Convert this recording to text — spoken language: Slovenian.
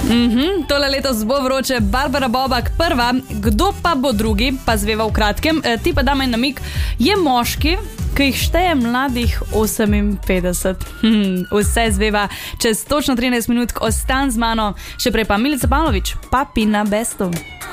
Tole letos bo vroče. Barbara Bobak prva, kdo pa bo drugi, pa zveva v kratkem. Ti pa dame namig, je moški, ki jih šteje mladih 58. Vse zveva čez točno 13 minut, ostan z mano. Še prej pa Milica Pavlović, Papi na bestu.